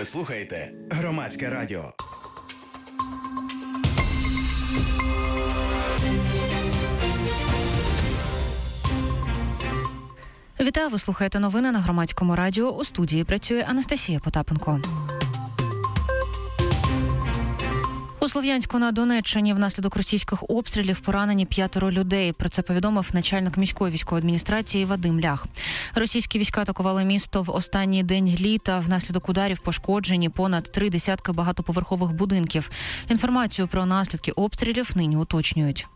слухаєте Громадське радіо. Вітаю, ви слухаєте новини на Громадському радіо. У студії працює Анастасія Потапенко. У Слов'янську на Донеччині внаслідок російських обстрілів поранені 5 людей. Про це повідомив начальник міської військової адміністрації Вадим Лях. Російські війська атакували місто в останній день літа. Внаслідок ударів пошкоджені понад 3 десятки багатоповерхових будинків. Інформацію про наслідки обстрілів нині уточнюють.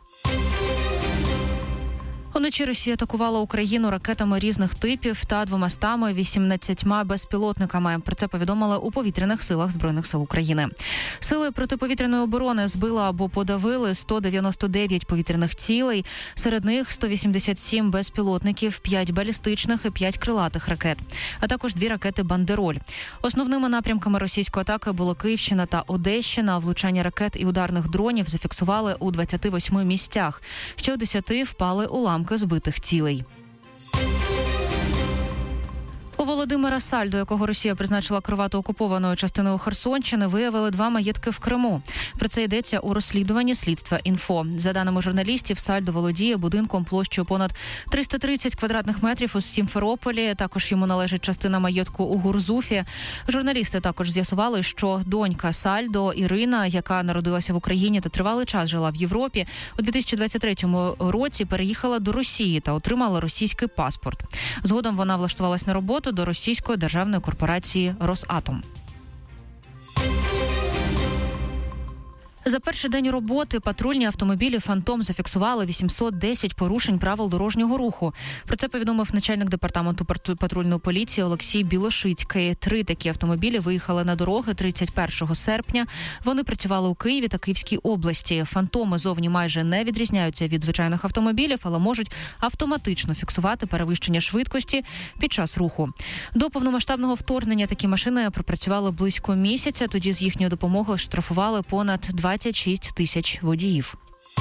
Уночі Росія атакувала Україну ракетами різних типів та 218 безпілотниками. Про це повідомили у повітряних силах Збройних сил України. Сили протиповітряної оборони збили або подавили 199 повітряних цілей. Серед них 187 безпілотників, 5 балістичних і 5 крилатих ракет, а також 2 ракети «Бандероль». Основними напрямками російської атаки були Київщина та Одещина. Влучання ракет і ударних дронів зафіксували у 28 місцях. Ще у 10 впали уламки збитих цілей. У Володимира Сальдо, якого Росія призначила керувати окупованою частиною Херсонщини, виявили 2 маєтки в Криму. Про це йдеться у розслідуванні слідства «Інфо». За даними журналістів, Сальдо володіє будинком площею понад 330 квадратних метрів у Сімферополі. Також йому належить частина маєтку у Гурзуфі. Журналісти також з'ясували, що донька Сальдо Ірина, яка народилася в Україні та тривалий час жила в Європі, у 2023 році переїхала до Росії та отримала російський паспорт. Згодом вона влаштувалась на роботу до російської державної корпорації «Росатом». За перший день роботи патрульні автомобілі «Фантом» зафіксували 810 порушень правил дорожнього руху. Про це повідомив начальник департаменту патрульної поліції Олексій Білошицький. 3 такі автомобілі виїхали на дороги 31 серпня. Вони працювали у Києві та Київській області. «Фантоми» зовні майже не відрізняються від звичайних автомобілів, але можуть автоматично фіксувати перевищення швидкості під час руху. До повномасштабного вторгнення такі машини пропрацювали близько місяця. Тоді з їхньою допомогою штрафували понад 26 тисяч водіїв.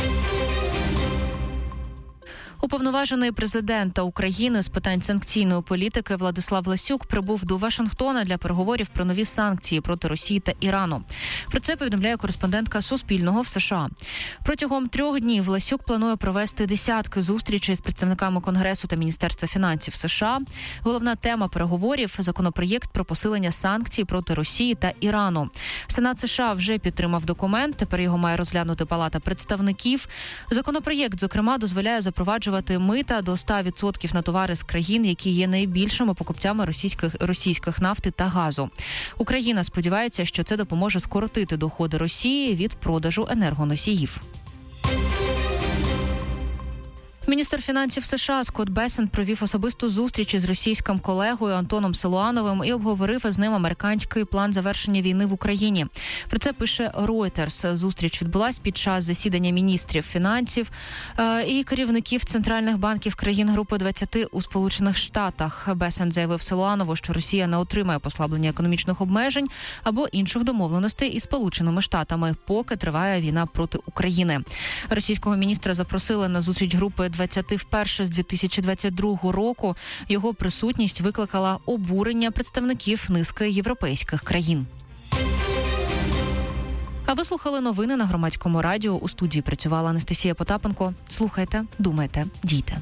Уповноважений президента України з питань санкційної політики Владислав Лесюк прибув до Вашингтона для переговорів про нові санкції проти Росії та Ірану. Про це повідомляє кореспондентка Суспільного в США. Протягом 3 днів Лесюк планує провести десятки зустрічей з представниками Конгресу та Міністерства фінансів США. Головна тема переговорів – законопроєкт про посилення санкцій проти Росії та Ірану. Сенат США вже підтримав документ, тепер його має розглянути Палата представників. Законопроєкт, зокрема, дозволяє запроваджувати мита до 100% на товари з країн, які є найбільшими покупцями російських нафти та газу. Україна сподівається, що це допоможе скоротити доходи Росії від продажу енергоносіїв. Міністр фінансів США Скотт Бессент провів особисту зустріч із російським колегою Антоном Силуановим і обговорив із ним американський план завершення війни в Україні. Про це пише Reuters. Зустріч відбулась під час засідання міністрів фінансів і керівників центральних банків країн Групи 20 у Сполучених Штатах. Бессент заявив Силуанову, що Росія не отримає послаблення економічних обмежень або інших домовленостей із Сполученими Штатами, поки триває війна проти України. Російського міністра запросили на зустріч Групи 20 вперше з 2022 року. Його присутність викликала обурення представників низки європейських країн. А ви слухали новини на Громадському радіо. У студії працювала Анастасія Потапенко. Слухайте, думайте, дійте.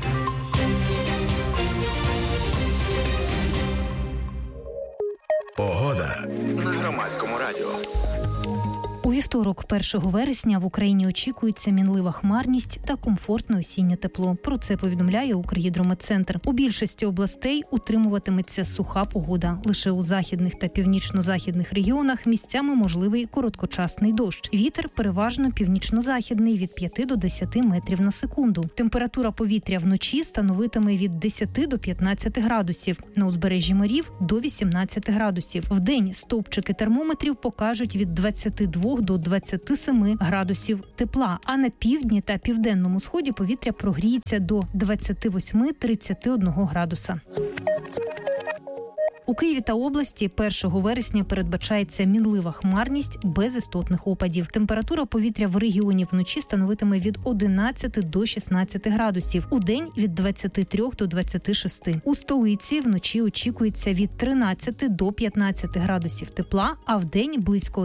Погода на Громадському радіо. У вівторок, 1 вересня, в Україні очікується мінлива хмарність та комфортне осіннє тепло. Про це повідомляє Укргідрометцентр. У більшості областей утримуватиметься суха погода. Лише у західних та північно-західних регіонах місцями можливий короткочасний дощ. Вітер переважно північно-західний від 5 до 10 метрів на секунду. Температура повітря вночі становитиме від 10 до 15 градусів. На узбережжі морів – до 18 градусів. Вдень стовпчики термометрів покажуть від 22 до 27 градусів тепла, а на півдні та південному сході повітря прогріється до 28-31 градуса. У Києві та області 1 вересня передбачається мінлива хмарність без істотних опадів. Температура повітря в регіоні вночі становитиме від 11 до 16 градусів, у день від 23 до 26. У столиці вночі очікується від 13 до 15 градусів тепла, а в день близько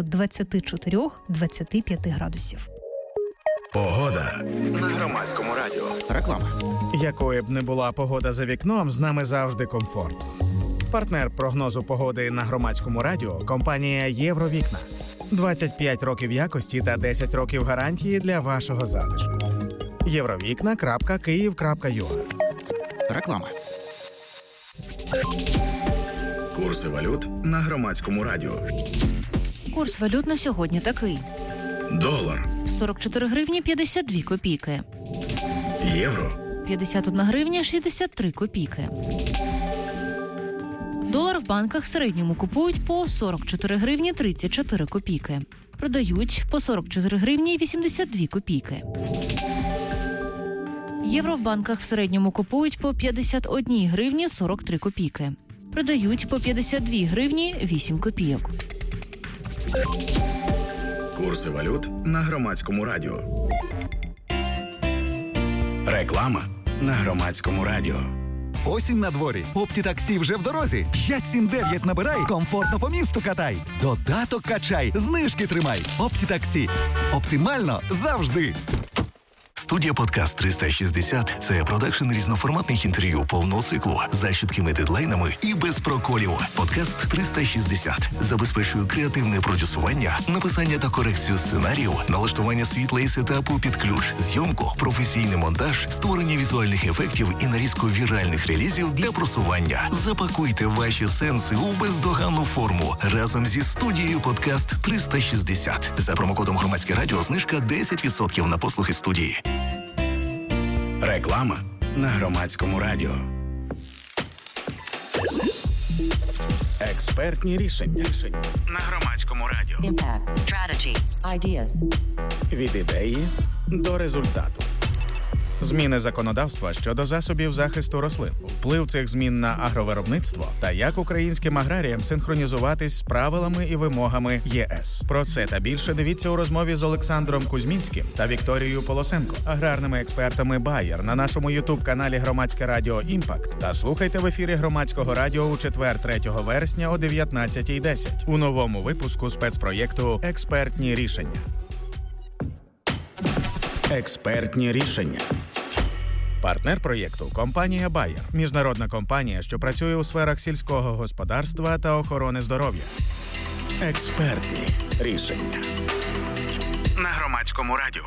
24-25 градусів. Погода на Громадському радіо. Реклама. Якою б не була погода за вікном, з нами завжди комфорт. Партнер прогнозу погоди на Громадському радіо – компанія «Євровікна». 25 років якості та 10 років гарантії для вашого затишку. Євровікна.Київ.ua. Реклама. Курси валют на Громадському радіо. Курс валют на сьогодні такий. Долар. 44 гривні 52 копійки. Євро. 51 гривня 63 копійки. Долар в банках в середньому купують по 44 гривні 34 копійки. Продають по 44 гривні 82 копійки. Євро в банках в середньому купують по 51 гривні 43 копійки. Продають по 52 гривні 8 копійок. Курси валют на Громадському радіо. Реклама на Громадському радіо. Осінь на дворі. Оптітаксі вже в дорозі. 579 набирай, комфортно по місту катай. Додаток качай, знижки тримай. Оптітаксі. Оптимально завжди. Студія «Подкаст 360» – це продакшн різноформатних інтерв'ю повного циклу за чіткими дедлайнами і без проколів. «Подкаст 360» забезпечує креативне продюсування, написання та корекцію сценарію, налаштування світла і сетапу під ключ, зйомку, професійний монтаж, створення візуальних ефектів і нарізку віральних релізів для просування. Запакуйте ваші сенси у бездоганну форму разом зі студією «Подкаст 360». За промокодом «Громадське радіо» знижка 10% на послуги студії. Реклама на Громадському радіо. Експертні рішення на Громадському радіо. Impact, strategy, ideas. Від ідеї до результату. Зміни законодавства щодо засобів захисту рослин, вплив цих змін на агровиробництво та як українським аграріям синхронізуватись з правилами і вимогами ЄС. Про це та більше дивіться у розмові з Олександром Кузьмінським та Вікторією Полосенко, аграрними експертами Bayer на нашому ютуб-каналі Громадське радіо «Імпакт» та слухайте в ефірі Громадського радіо у четвер 3 вересня о 19:10 у новому випуску спецпроєкту «Експертні рішення». Експертні рішення. Партнер проєкту – компанія Bayer, міжнародна компанія, що працює у сферах сільського господарства та охорони здоров'я. Експертні рішення на Громадському радіо.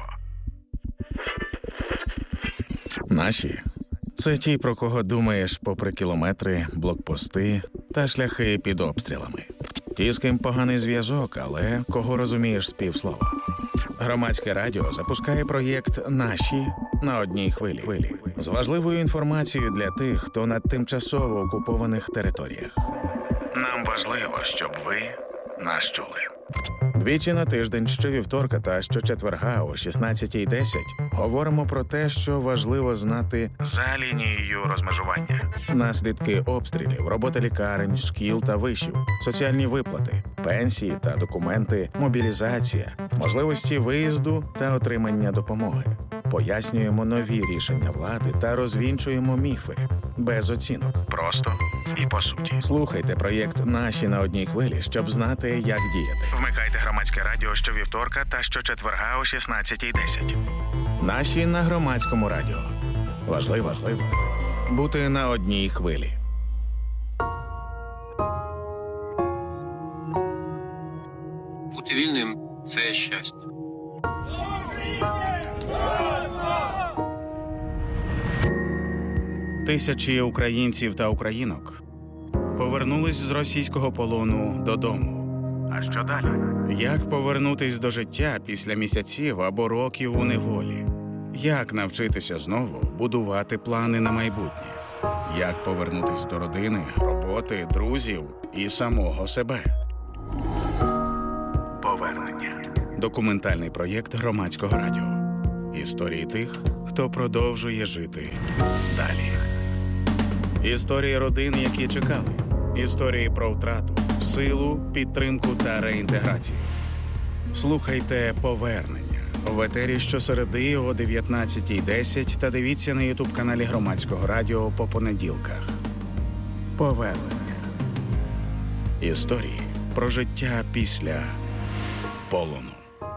Наші – це ті, про кого думаєш попри кілометри, блокпости та шляхи під обстрілами. Ті, з ким поганий зв'язок, але кого розумієш з півслова. Громадське радіо запускає проєкт «Наші» на одній хвилі. З важливою інформацією для тих, хто на тимчасово окупованих територіях. Нам важливо, щоб ви нас чули. Двічі на тиждень, щовівторка та щочетверга о 16:10 говоримо про те, що важливо знати За лінією розмежування. наслідки обстрілів, робота лікарень, шкіл та вишів, соціальні виплати, пенсії та документи, мобілізація, можливості виїзду та отримання допомоги. Пояснюємо нові рішення влади та розвінчуємо міфи. Без оцінок. Просто і по суті. Слухайте проєкт «Наші» на одній хвилі, щоб знати, як діяти. Вмикайте Громадське радіо щовівторка та щочетверга о 16:10. «Наші» на Громадському радіо. Важливо бути на одній хвилі. Бути вільним – це щастя. Тисячі українців та українок повернулись з російського полону додому. А що далі? Як повернутись до життя після місяців або років у неволі? Як навчитися знову будувати плани на майбутнє? Як повернутись до родини, роботи, друзів і самого себе? Повернення. Документальний проєкт Громадського радіо. Історії тих, хто продовжує жити далі. Історії родин, які чекали. Історії про втрату, силу, підтримку та реінтеграцію. Слухайте «Повернення» в етері щосереди о 19:10 та дивіться на ютуб-каналі Громадського радіо по понеділках. «Повернення». Історії про життя після полону.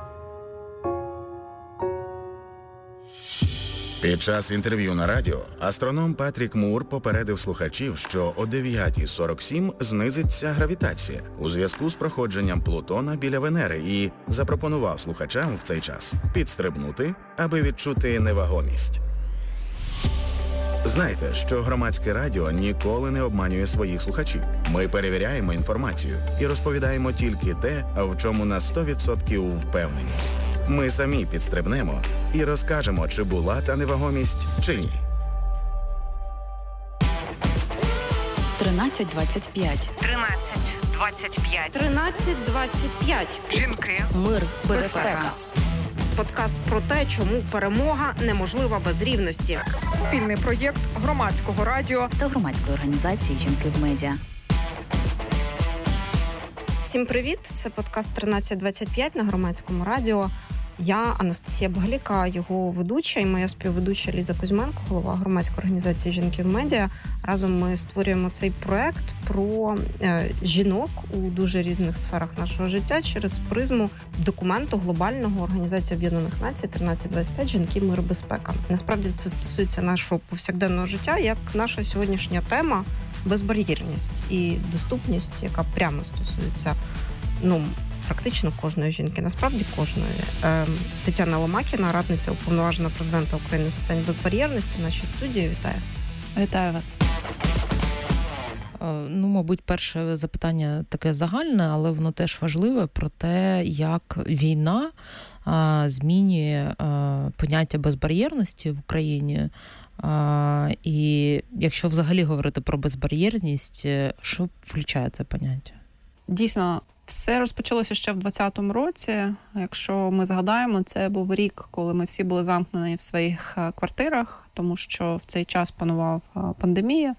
Під час інтерв'ю на радіо астроном Патрік Мур попередив слухачів, що о 9:47 знизиться гравітація у зв'язку з проходженням Плутона біля Венери і запропонував слухачам в цей час підстрибнути, аби відчути невагомість. Знайте, що Громадське радіо ніколи не обманює своїх слухачів. Ми перевіряємо інформацію і розповідаємо тільки те, в чому на 100% впевнені. Ми самі підстрибнемо і розкажемо, чи була та невагомість, чи ні. 13:25. 13:25. 13:25. Жінки. Мир. Безпека. Подкаст про те, чому перемога неможлива без рівності. Спільний проєкт Громадського радіо та громадської організації «Жінки в медіа». Всім привіт! Це подкаст 13:25 на Громадському радіо. Я Анастасія Багаліка, його ведуча, і моя співведуча Ліза Кузьменко, голова громадської організації «Жінки в медіа». Разом ми створюємо цей проект про жінок у дуже різних сферах нашого життя через призму документу глобального Організації Об'єднаних Націй 1325 «Жінки, мир, безпека». Насправді це стосується нашого повсякденного життя, як наша сьогоднішня тема безбар'єрність і доступність, яка прямо стосується, практично кожної жінки, насправді кожної. Тетяна Ломакіна, радниця уповноваженого президента України з питань безбар'єрності в нашій студії. Вітаю. Вітаю вас. Мабуть, перше запитання таке загальне, але воно теж важливе про те, як війна змінює поняття безбар'єрності в Україні. І якщо взагалі говорити про безбар'єрність, що включає це поняття? Дійсно, все розпочалося ще в 2020 році. Якщо ми згадаємо, це був рік, коли ми всі були замкнені в своїх квартирах, тому що в цей час панував пандемія.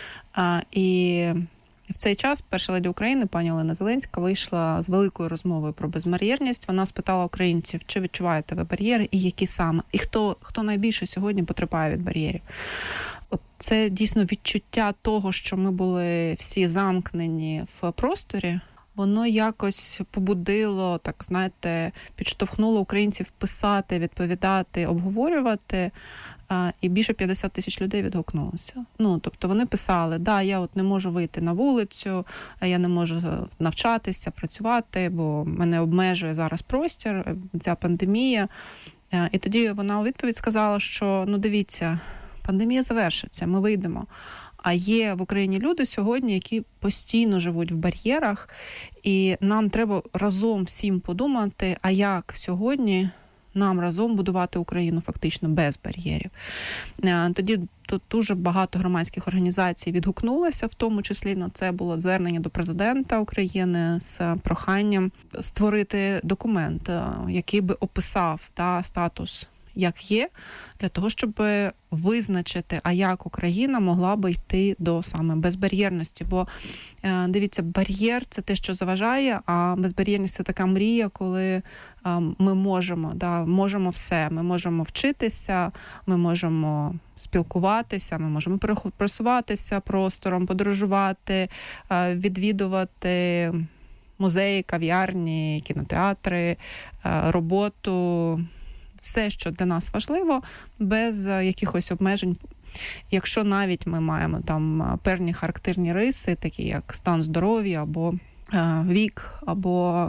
І в цей час перша леді України, пані Олена Зеленська, вийшла з великою розмовою про безбар'єрність. Вона спитала українців, чи відчуваєте ви бар'єри і які саме, і хто найбільше сьогодні потерпає від бар'єрів. От це дійсно відчуття того, що ми були всі замкнені в просторі. Воно якось побудило, підштовхнуло українців писати, відповідати, обговорювати, і більше 50 тисяч людей відгукнулося. Тобто вони писали, я не можу вийти на вулицю, я не можу навчатися, працювати, бо мене обмежує зараз простір, ця пандемія. І тоді вона у відповідь сказала, що, дивіться, пандемія завершиться, ми вийдемо. А є в Україні люди сьогодні, які постійно живуть в бар'єрах, і нам треба разом всім подумати, а як сьогодні нам разом будувати Україну фактично без бар'єрів. Тоді тут дуже багато громадських організацій відгукнулося, в тому числі на це було звернення до президента України з проханням створити документ, який би описав статус як є, для того, щоб визначити, а як Україна могла би йти до саме безбар'єрності. Бо, дивіться, бар'єр – це те, що заважає, а безбар'єрність – це така мрія, коли ми можемо все. Ми можемо вчитися, ми можемо спілкуватися, ми можемо пересуватися простором, подорожувати, відвідувати музеї, кав'ярні, кінотеатри, роботу, все, що для нас важливо, без якихось обмежень. Якщо навіть ми маємо там певні характерні риси, такі як стан здоров'я, або вік, або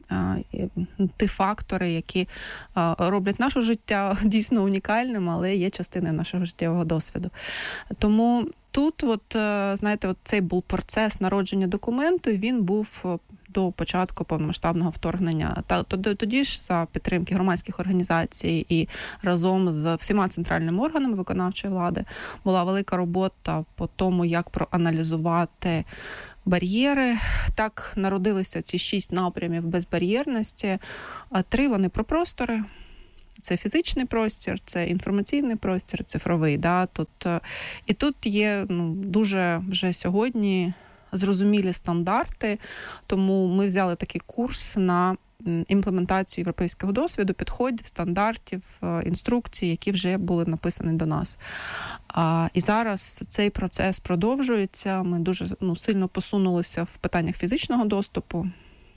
ті фактори, які роблять наше життя дійсно унікальним, але є частиною нашого життєвого досвіду. Тому тут, цей був процес народження документу, і він був до початку повномасштабного вторгнення. Тоді ж за підтримки громадських організацій і разом з всіма центральними органами виконавчої влади була велика робота по тому, як проаналізувати бар'єри. Так народилися ці 6 напрямів безбар'єрності. 3 вони про простори. Це фізичний простір, це інформаційний простір, цифровий. І тут є дуже вже сьогодні зрозумілі стандарти, тому ми взяли такий курс на імплементацію європейського досвіду, підходів, стандартів, інструкцій, які вже були написані до нас. І зараз цей процес продовжується. Ми дуже сильно посунулися в питаннях фізичного доступу,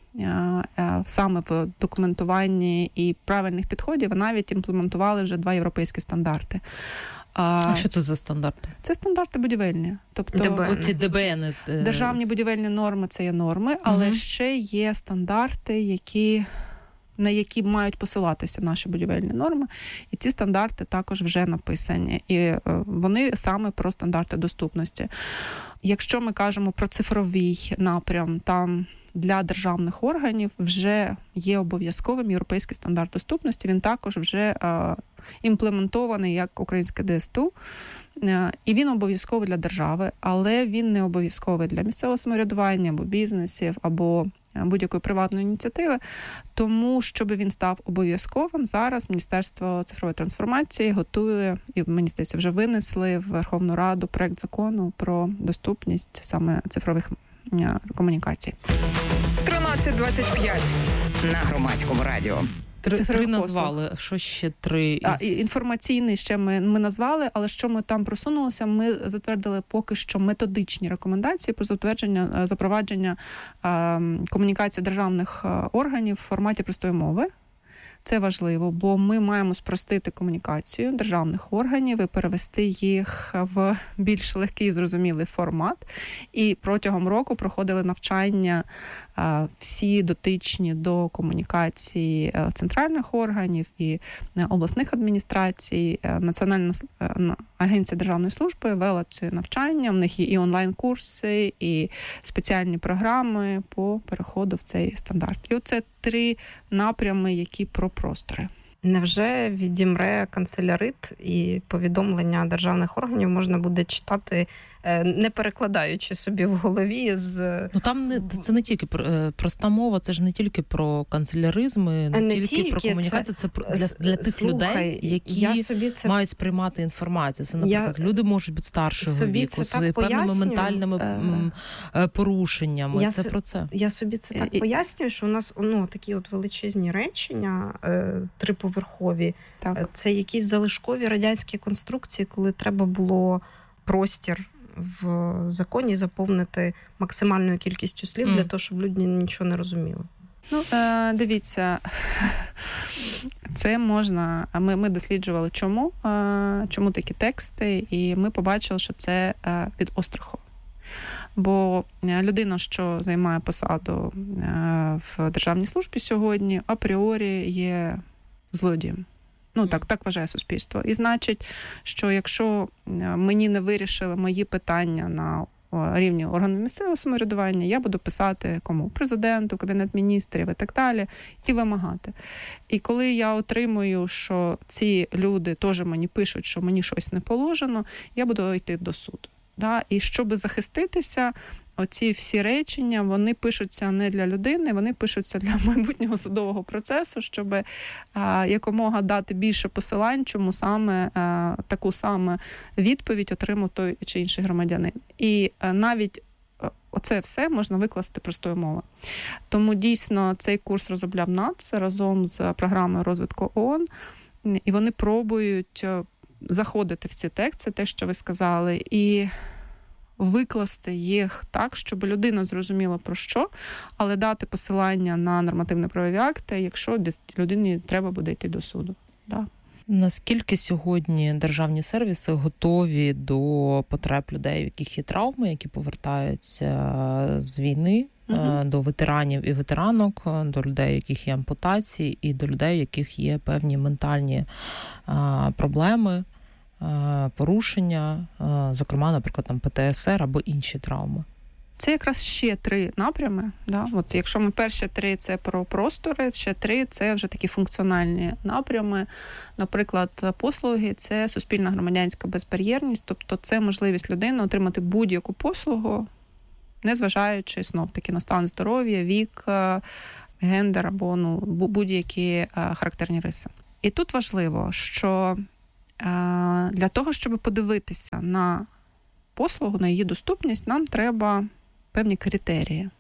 саме в документуванні і правильних підходів, навіть імплементували вже 2 європейські стандарти. А що це за стандарти? Це стандарти будівельні. Тобто оці ДБН. Державні будівельні норми – це є норми, але ще є стандарти, на які мають посилатися наші будівельні норми. І ці стандарти також вже написані. І вони саме про стандарти доступності. Якщо ми кажемо про цифровий напрям, там для державних органів вже є обов'язковим європейський стандарт доступності. Він також вже імплементований як українське ДСТУ. І він обов'язковий для держави, але він не обов'язковий для місцевого самоврядування або бізнесів, або будь-якої приватної ініціативи. Тому, щоб він став обов'язковим, зараз Міністерство цифрової трансформації готує, і, мені здається, вже винесли в Верховну Раду проект закону про доступність саме цифрових комунікацій. 13:25 на Громадському радіо. Три назвали. Що ще 3? Інформаційний ще ми назвали, але що ми там просунулися, ми затвердили поки що методичні рекомендації про запровадження комунікації державних органів в форматі простої мови. Це важливо, бо ми маємо спростити комунікацію державних органів і перевести їх в більш легкий і зрозумілий формат. І протягом року проходили навчання всі дотичні до комунікації центральних органів і обласних адміністрацій. Національна агенція державної служби вела ці навчання. В них є і онлайн-курси, і спеціальні програми по переходу в цей стандарт. І оце 3 напрями, які про простори. Невже відімре канцелярит і повідомлення державних органів можна буде читати, не перекладаючи собі в голові це не тільки проста мова, це ж не тільки про канцеляризми, не тільки про комунікацію, це для тих людей, які мають сприймати інформацію. Це, наприклад, люди можуть бути старшого віку, з певними ментальними порушеннями. Це про це. Я собі це так пояснюю, що у нас такі от величезні речення, 3-поверхові. Так. Це якісь залишкові радянські конструкції, коли треба було простір в законі заповнити максимальною кількістю слів для того, щоб люди нічого не розуміли. Дивіться, це можна... Ми досліджували, чому такі тексти, і ми побачили, що це від остраху. Бо людина, що займає посаду в державній службі сьогодні, апріорі є злодієм. Так вважає суспільство. І значить, що якщо мені не вирішили мої питання на рівні органів місцевого самоврядування, я буду писати кому? Президенту, Кабінет міністрів і так далі, і вимагати. І коли я отримую, що ці люди теж мені пишуть, що мені щось не положено, я буду йти до суду. І щоб захиститися, оці всі речення, вони пишуться не для людини, вони пишуться для майбутнього судового процесу, щоб якомога дати більше посилань, чому саме таку саме відповідь отримав той чи інший громадянин. І навіть оце все можна викласти простою мовою. Тому дійсно цей курс розробляв НАЦ разом з програмою розвитку ООН, і вони пробують заходити в ці тексти, те, що ви сказали, і викласти їх так, щоб людина зрозуміла про що, але дати посилання на нормативно-правові акти, якщо людині треба буде йти до суду. Да. Наскільки сьогодні державні сервіси готові до потреб людей, у яких є травми, які повертаються з війни, до ветеранів і ветеранок, до людей, у яких є ампутації, і до людей, у яких є певні ментальні проблеми, порушення, зокрема, наприклад, там ПТСР або інші травми? Це якраз ще 3 напрями. Да? От якщо ми перші 3 – це про простори, ще 3 – це вже такі функціональні напрями. Наприклад, послуги – це суспільна громадянська безбар'єрність, тобто це можливість людини отримати будь-яку послугу, незважаючи знов-таки на стан здоров'я, вік, гендер або будь-які характерні риси. І тут важливо, що для того, щоб подивитися на послугу, на її доступність, нам треба певні критерії.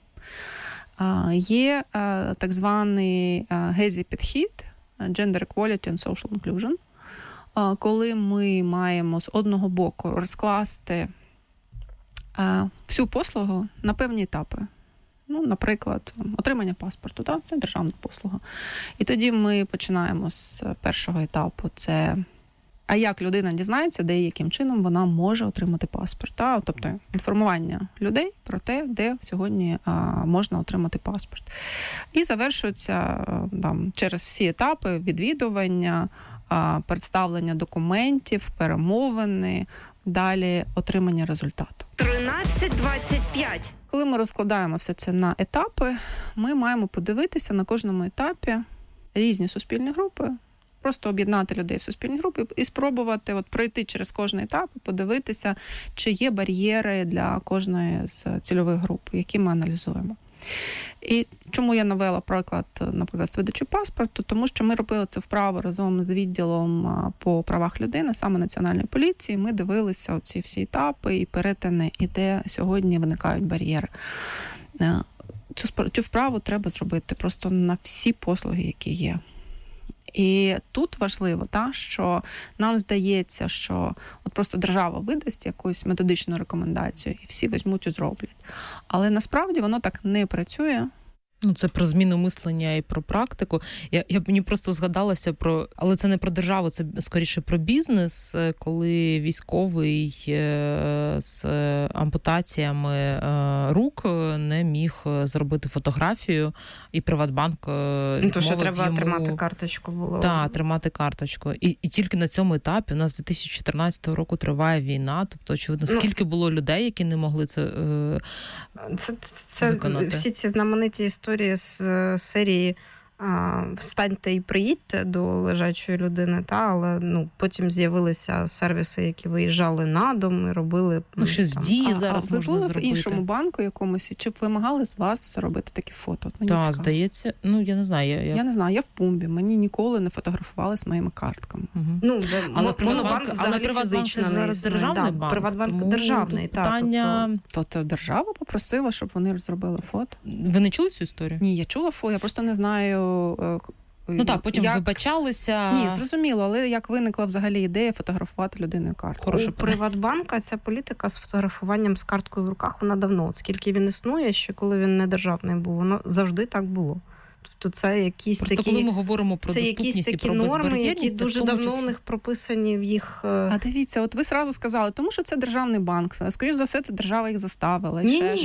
Є так званий ГЕЗІ-підхід, Gender Equality and Social Inclusion, коли ми маємо з одного боку розкласти всю послугу на певні етапи. Ну, наприклад, отримання паспорту, так? Це державна послуга. І тоді ми починаємо з першого етапу. Це а як людина дізнається, де і яким чином вона може отримати паспорт. Так? Тобто інформування людей про те, де сьогодні можна отримати паспорт. І завершується через всі етапи відвідування, представлення документів, перемовини, далі отримання результату. 13:25. Коли ми розкладаємо все це на етапи, ми маємо подивитися на кожному етапі різні суспільні групи, просто об'єднати людей в суспільні групи і спробувати пройти через кожний етап і подивитися, чи є бар'єри для кожної з цільових груп, які ми аналізуємо. І чому я навела приклад, наприклад, з видачі паспорту? Тому що ми робили це вправо разом з відділом по правах людини, саме Національної поліції. Ми дивилися оці всі етапи і перетини, і де сьогодні виникають бар'єри. Цю вправу треба зробити просто на всі послуги, які є. І тут важливо, що нам здається, що просто держава видасть якусь методичну рекомендацію і всі візьмуть і зроблять. Але насправді воно так не працює. Ну, це про зміну мислення і про практику. Мені просто згадалося але це не про державу, це скоріше про бізнес, коли військовий з ампутаціями рук не міг зробити фотографію, і Приватбанк то, що треба тримати карточку було. Так, тримати карточку. І тільки на цьому етапі у нас з 2014 року триває війна, тобто, очевидно, скільки було людей, які не могли це виконати. Всі ці знамениті історії з серії «Встаньте і приїдьте» до лежачої людини, але потім з'явилися сервіси, які виїжджали на дом і робили... щось дії зараз можна зробити. Ви були в іншому банку якомусь, чи б вимагали з вас робити такі фото? Так, здається, я не знаю. Я не знаю, я в Пумбі, мені ніколи не фотографували з моїми картками. Угу. Але Приватбанк це зараз державний банк. Приватбанк державний, питання... Тобто держава попросила, щоб вони зробили фото? Ви не чули цю історію? Ні, я чула фото, я просто не знаю... потім вибачалися. Ні, зрозуміло, але як виникла взагалі ідея фотографувати людиною картку? У Приватбанка ця політика з фотографуванням з карткою в руках, вона давно. Скільки він існує, ще коли він не державний був, воно завжди так було. Тобто це якісь просто такі... коли ми говоримо про доступність і про безбар'єрність, норми, які дуже давно у них прописані в їх... А дивіться, ви сразу сказали, тому що це державний банк. Скоріше за все, це держава їх заставила.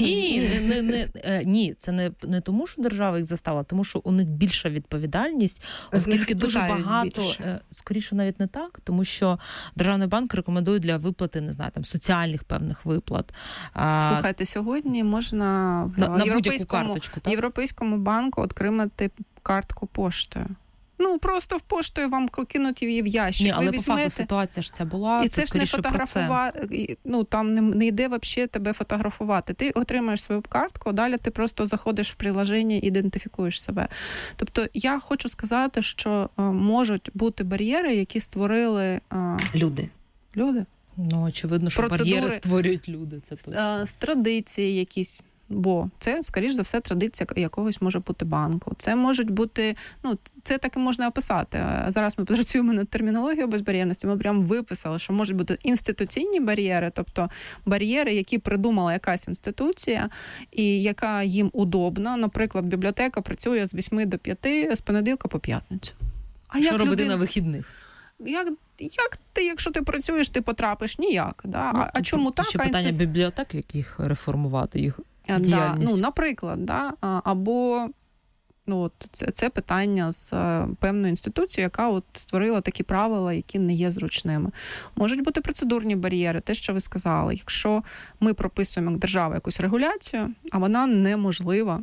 Ні, це не тому, що держава їх заставила, тому що у них більша відповідальність, оскільки дуже багато... Скоріше навіть не так, тому що державний банк рекомендує для виплати, не знаю, соціальних певних виплат. Слухайте, сьогодні можна на будь-яку карточку, в Європейському банку отримати картку поштою. Просто в поштою вам кинуть її в ящик. Ні, але по факту ситуація ж ця була, і це ж не фотографувати, там не йде взагалі тебе фотографувати. Ти отримаєш свою картку, далі ти просто заходиш в приложення і ідентифікуєш себе. Тобто я хочу сказати, що можуть бути бар'єри, які створили... Люди. Очевидно, що бар'єри створюють люди. Це з традиції якісь. Бо це, скоріш за все, традиція якогось може бути банку. Це можуть бути, це так і можна описати. Зараз ми працюємо над термінологією безбар'єрності, ми прямо виписали, що можуть бути інституційні бар'єри, тобто бар'єри, які придумала якась інституція і яка їм удобна. Наприклад, бібліотека працює з 8 до 5, з понеділка по п'ятницю. Що робити на вихідних? Якщо ти працюєш, ти потрапиш? Ніяк. Да? А чому так? Ще питання бібліотек, яких реформувати їх діяльність. Наприклад, або це питання з певною інституцією, яка створила такі правила, які не є зручними. Можуть бути процедурні бар'єри, те, що ви сказали. Якщо ми прописуємо як держава якусь регуляцію, а вона неможлива,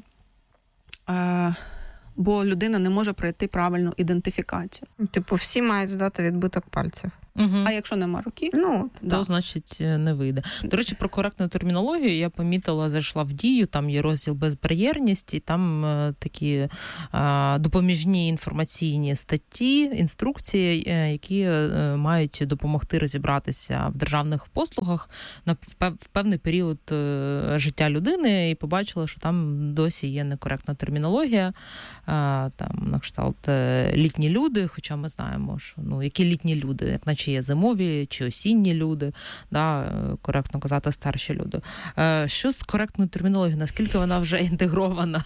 бо людина не може пройти правильну ідентифікацію. Всі мають здати відбиток пальців. А якщо нема руки, то значить не вийде. До речі, про коректну термінологію я помітила, зайшла в Дію, там є розділ безбар'єрність, і там такі допоміжні інформаційні статті, інструкції, які мають допомогти розібратися в державних послугах в певний період життя людини, і побачила, що там досі є некоректна термінологія, там на кшталт літні люди, хоча ми знаємо, що які літні люди, як наче є зимові чи осінні люди, коректно казати старші люди. Що з коректною термінологією? Наскільки вона вже інтегрована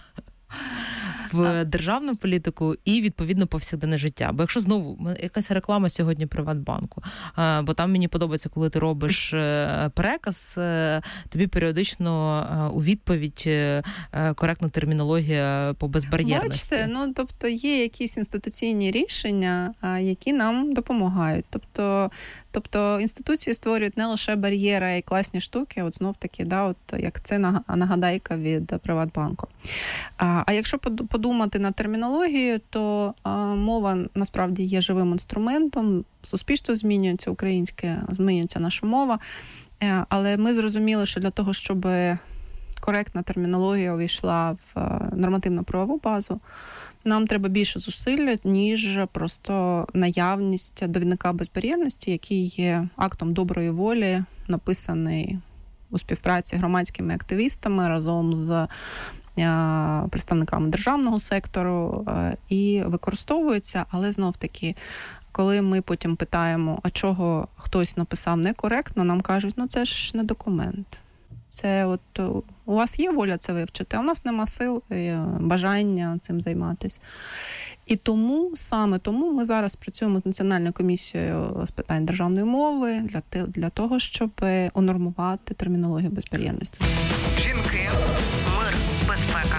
в державну політику і, відповідно, повсякденне життя? Бо якщо знову, якась реклама сьогодні Приватбанку, бо там мені подобається, коли ти робиш переказ, тобі періодично у відповідь коректна термінологія по безбар'єрності. Бачите, тобто є якісь інституційні рішення, які нам допомагають. Тобто інституції створюють не лише бар'єри, а й класні штуки, от знов-таки, як це нагадайка від Приватбанку. А якщо подумати на термінологію, то мова насправді є живим інструментом, суспільство змінюється, змінюється наша мова, але ми зрозуміли, що для того, щоб коректна термінологія увійшла в нормативно-правову базу, нам треба більше зусиль, ніж просто наявність довідника безбар'єрності, який є актом доброї волі, написаний у співпраці з громадськими активістами разом з представниками державного сектору і використовується, але знов-таки, коли ми потім питаємо, а чого хтось написав некоректно, нам кажуть, це ж не документ. Це у вас є воля це вивчити, а у нас нема сил і бажання цим займатися. І саме тому ми зараз працюємо з Національною комісією з питань державної мови для того, щоб унормувати термінологію безбар'єрності. Жінки, мир, безпека.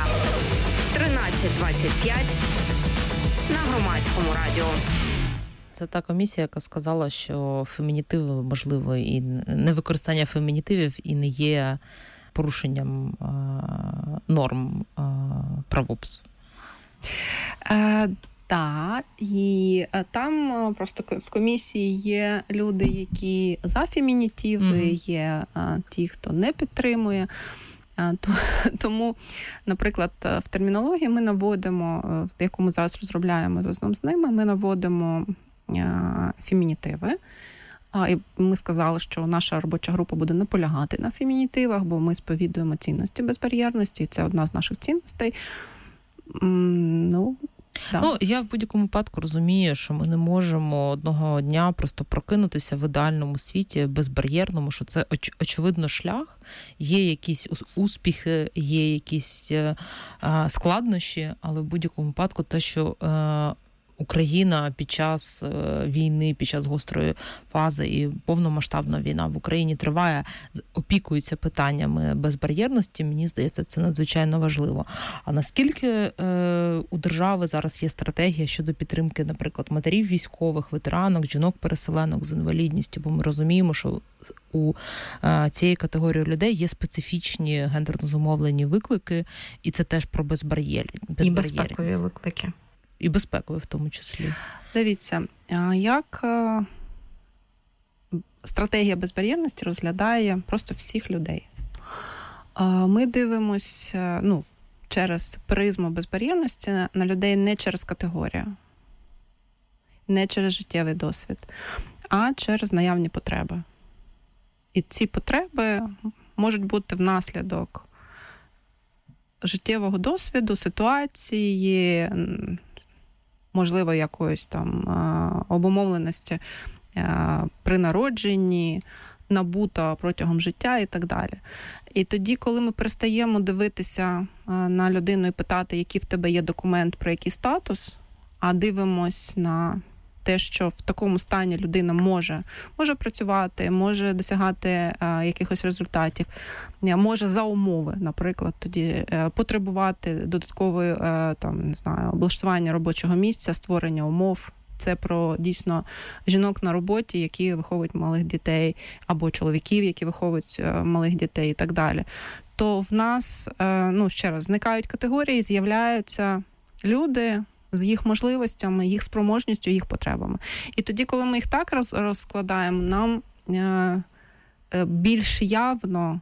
13:25 на Громадському радіо. Це та комісія, яка сказала, що фемінітиви, можливо, і невикористання фемінітивів і не є порушенням норм правопису. Так, і там просто в комісії є люди, які за фемінітиви, є ті, хто не підтримує. Тому, наприклад, в термінології ми наводимо, яку ми зараз розробляємо разом з ними, ми наводимо фемінітиви. І ми сказали, що наша робоча група буде наполягати на фемінітивах, бо ми сповідуємо цінності безбар'єрності, і це одна з наших цінностей. Я в будь-якому випадку розумію, що ми не можемо одного дня просто прокинутися в ідеальному світі, безбар'єрному, що це очевидно шлях, є якісь успіхи, є якісь складнощі, але в будь-якому випадку те, що Україна під час війни, під час гострої фази і повномасштабна війна в Україні триває, опікується питаннями безбар'єрності, мені здається, це надзвичайно важливо. А наскільки у держави зараз є стратегія щодо підтримки, наприклад, матерів військових, ветеранок, жінок-переселенок з інвалідністю, бо ми розуміємо, що у цієї категорії людей є специфічні гендерно зумовлені виклики, і це теж про безбар'єрність. І безпекові виклики. І безпекові в тому числі. Дивіться, як стратегія безбар'єрності розглядає просто всіх людей. Ми дивимося через призму безбар'єрності на людей не через категорію, не через життєвий досвід, а через наявні потреби. І ці потреби можуть бути внаслідок життєвого досвіду, ситуації, можливо, якоїсь там обумовленості при народженні, набута протягом життя і так далі. І тоді, коли ми перестаємо дивитися на людину і питати, який в тебе є документ, про який статус, а дивимось на те, що в такому стані людина може працювати, може досягати якихось результатів, може за умови, наприклад, тоді потребувати додаткової облаштування робочого місця, створення умов. Це про дійсно жінок на роботі, які виховують малих дітей, або чоловіків, які виховують малих дітей і так далі. То в нас, ще раз, зникають категорії, з'являються люди, з їх можливостями, їх спроможністю, їх потребами. І тоді, коли ми їх так розкладаємо, нам більш явно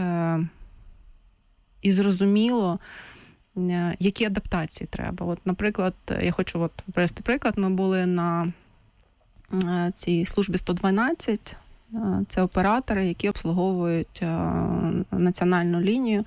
і зрозуміло, які адаптації треба. От, наприклад, я хочу привести приклад. Ми були на цій службі 112. Це оператори, які обслуговують національну лінію.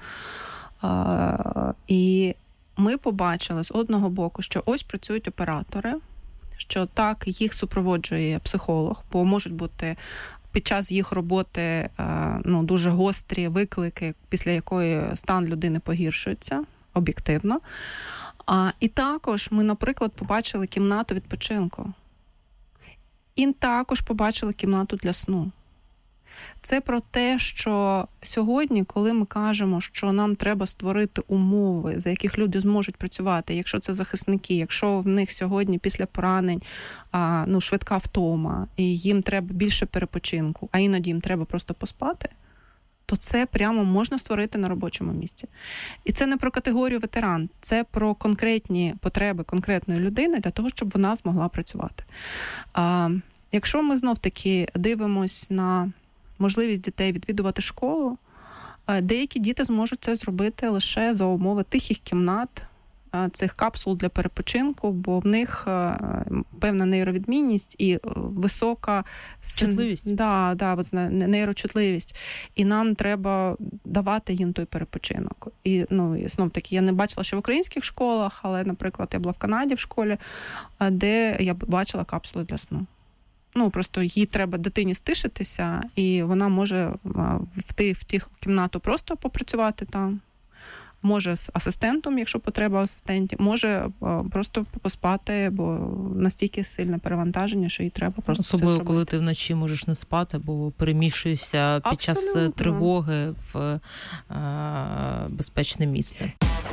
І ми побачили з одного боку, що ось працюють оператори, що так, їх супроводжує психолог, бо можуть бути під час їх роботи дуже гострі виклики, після якої стан людини погіршується об'єктивно. І також ми, наприклад, побачили кімнату відпочинку. І також побачили кімнату для сну. Це про те, що сьогодні, коли ми кажемо, що нам треба створити умови, за яких люди зможуть працювати, якщо це захисники, якщо в них сьогодні після поранень швидка втома, і їм треба більше перепочинку, а іноді їм треба просто поспати, то це прямо можна створити на робочому місці. І це не про категорію ветеран, це про конкретні потреби конкретної людини для того, щоб вона змогла працювати. Якщо ми знов-таки дивимось на можливість дітей відвідувати школу, деякі діти зможуть це зробити лише за умови тихих кімнат, цих капсул для перепочинку, бо в них певна нейровідмінність і висока чутливість. Нейрочутливість. І нам треба давати їм той перепочинок. І знов-таки, я не бачила ще в українських школах, але, наприклад, я була в Канаді в школі, де я бачила капсули для сну. Просто їй треба дитині стишитися, і вона може в тих кімнату просто попрацювати там. Може з асистентом, якщо потреба асистентів, може просто поспати, бо настільки сильне перевантаження, що їй треба просто особливо, це зробити. Коли ти вночі можеш не спати, бо переміщуєшся під час тривоги в безпечне місце.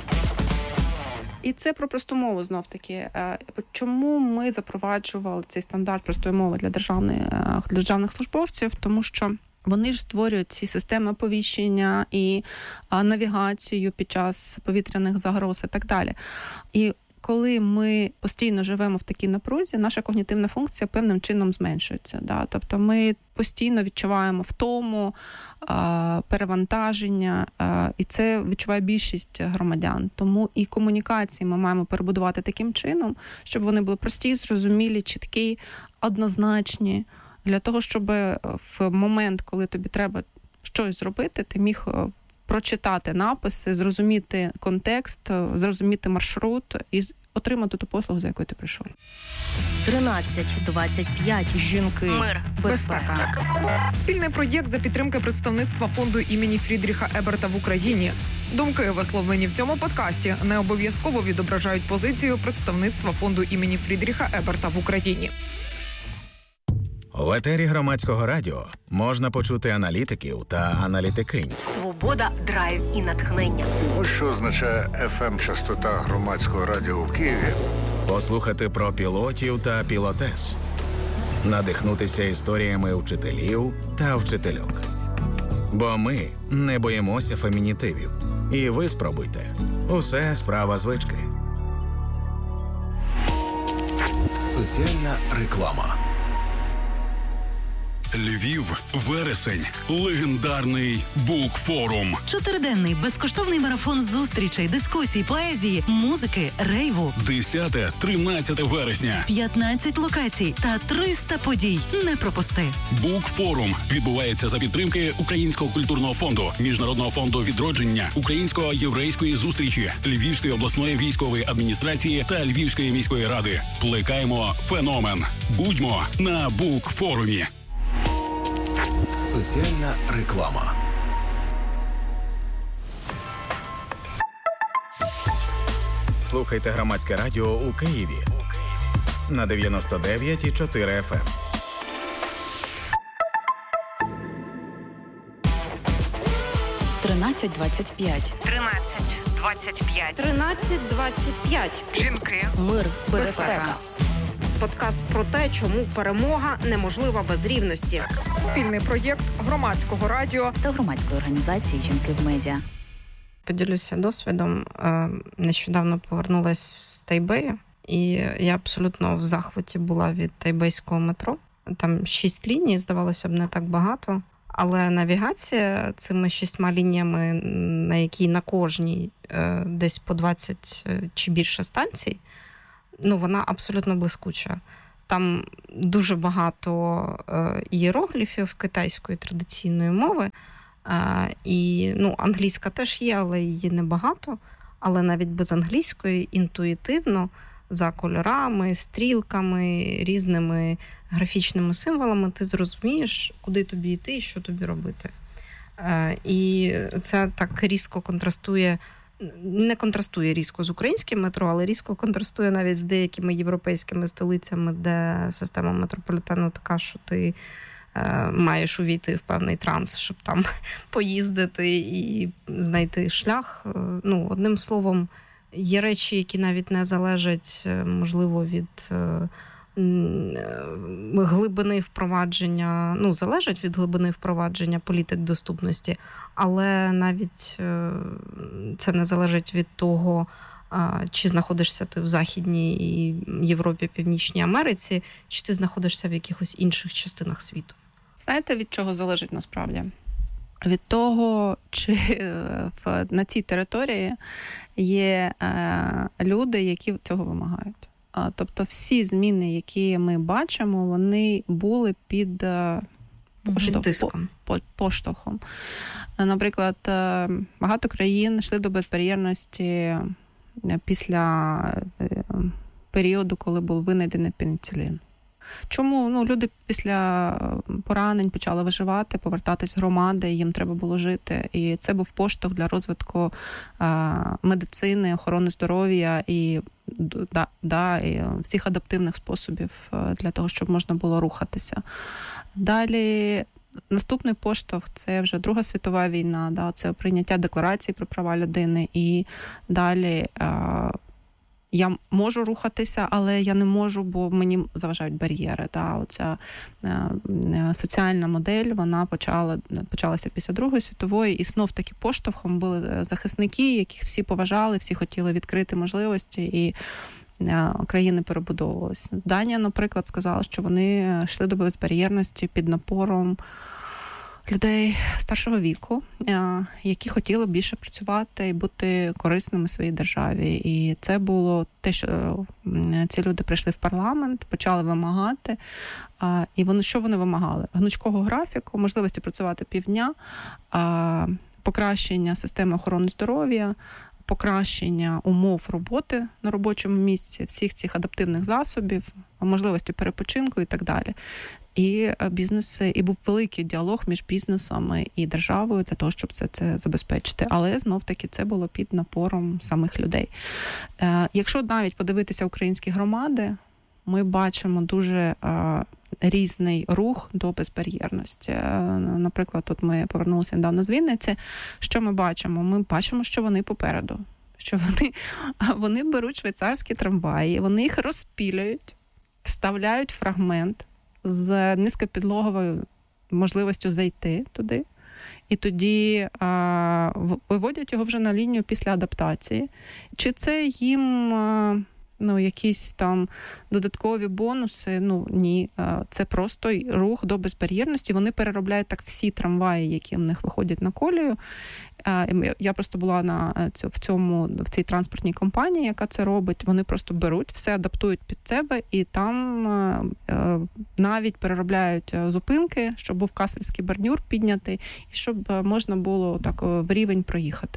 І це про просту мову знов-таки. Чому ми запроваджували цей стандарт простої мови для державних службовців? Тому що вони ж створюють ці системи оповіщення і навігацію під час повітряних загроз і так далі. І коли ми постійно живемо в такій напрузі, наша когнітивна функція певним чином зменшується. Да? Тобто ми постійно відчуваємо втому, перевантаження, і це відчуває більшість громадян. Тому і комунікації ми маємо перебудувати таким чином, щоб вони були прості, зрозумілі, чіткі, однозначні, для того, щоб в момент, коли тобі треба щось зробити, ти міг прочитати написи, зрозуміти контекст, зрозуміти маршрут і отримати ту послугу, за якою ти прийшов. 13-25. Жінки. Мир. Безпека. Спільний проєкт за підтримки представництва фонду імені Фрідріха Еберта в Україні. Думки, висловлені в цьому подкасті, не обов'язково відображають позицію представництва фонду імені Фрідріха Еберта в Україні. В етері Громадського радіо можна почути аналітиків та аналітикинь. Свобода, драйв і натхнення. Ось що означає FM-частота Громадського радіо в Києві. Послухати про пілотів та пілотес. Надихнутися історіями вчителів та вчительок. Бо ми не боїмося фемінітивів. І ви спробуйте. Усе справа звички. Соціальна реклама. Львів, вересень, легендарний Букфорум. 4-денний безкоштовний марафон зустрічей, дискусій, поезії, музики, рейву. 10-13 вересня. 15 локацій та 300 подій. Не пропусти. Букфорум відбувається за підтримки Українського культурного фонду, Міжнародного фонду відродження, Українсько-єврейської зустрічі, Львівської обласної військової адміністрації та Львівської міської ради. Плекаємо феномен. Будьмо на Букфорумі. Соціальна реклама. Слухайте Громадське радіо у Києві на 99,4 FM. «13-25». 13-25. Жінки. Мир. Безпека. Подкаст про те, чому перемога неможлива без рівності. Спільний проєкт Громадського радіо та громадської організації «Жінки в медіа». Поділюся досвідом. Нещодавно повернулась з Тайбею. І я абсолютно в захваті була від тайбейського метро. Там 6 ліній, здавалося б, не так багато. Але навігація цими 6 лініями, на якій на кожній десь по 20 чи більше станцій, вона абсолютно блискуча. Там дуже багато ієрогліфів китайської традиційної мови. І англійська теж є, але її небагато. Але навіть без англійської інтуїтивно за кольорами, стрілками, різними графічними символами ти зрозумієш, куди тобі йти і що тобі робити. І це так різко контрастує, не контрастує різко з українським метро, але різко контрастує навіть з деякими європейськими столицями, де система метрополітену така, що ти маєш увійти в певний транс, щоб там поїздити і знайти шлях. Одним словом, є речі, які навіть не залежать, можливо, від глибини впровадження, залежать від глибини впровадження політик доступності, але навіть це не залежить від того, чи знаходишся ти в Західній Європі, Північній Америці, чи ти знаходишся в якихось інших частинах світу. Знаєте, від чого залежить насправді? Від того, чи на цій території є люди, які цього вимагають. Тобто всі зміни, які ми бачимо, вони були під поштовхом. Наприклад, багато країн йшли до безбар'єрності після періоду, коли був винайдений пеніцилін. Чому? Люди після поранень почали виживати, повертатись в громади, їм треба було жити. І це був поштовх для розвитку медицини, охорони здоров'я і всіх адаптивних способів для того, щоб можна було рухатися. Далі наступний поштовх – це вже Друга світова війна, це прийняття Декларації про права людини. І далі я можу рухатися, але я не можу, бо мені заважають бар'єри. Оця соціальна модель, вона почалася після Другої світової, і знов таки поштовхом були захисники, яких всі поважали, всі хотіли відкрити можливості, і країни перебудовувалися. Данія, наприклад, сказала, що вони йшли до безбар'єрності під напором людей старшого віку, які хотіли більше працювати і бути корисними своїй державі. І це було те, що ці люди прийшли в парламент, почали вимагати. І що вони вимагали? Гнучкого графіку, можливості працювати півдня, покращення системи охорони здоров'я, покращення умов роботи на робочому місці, всіх цих адаптивних засобів, можливості перепочинку і так далі. І бізнеси, і був великий діалог між бізнесами і державою для того, щоб це забезпечити. Але знов-таки це було під напором самих людей. Якщо навіть подивитися українські громади, ми бачимо дуже різний рух до безбар'єрності. Наприклад, тут ми повернулися недавно з Вінниці. Що ми бачимо? Ми бачимо, що вони попереду. Що вони беруть швейцарські трамваї, вони їх розпілюють, вставляють фрагмент з низькопідлоговою можливістю зайти туди. І тоді виводять його вже на лінію після адаптації. Чи це їм якісь там додаткові бонуси? Ні. Це просто рух до безбар'єрності. Вони переробляють так всі трамваї, які в них виходять на колію. Я просто була в цій транспортній компанії, яка це робить. Вони просто беруть, все адаптують під себе, і там навіть переробляють зупинки, щоб був касельський бордюр піднятий, і щоб можна було так в рівень проїхати.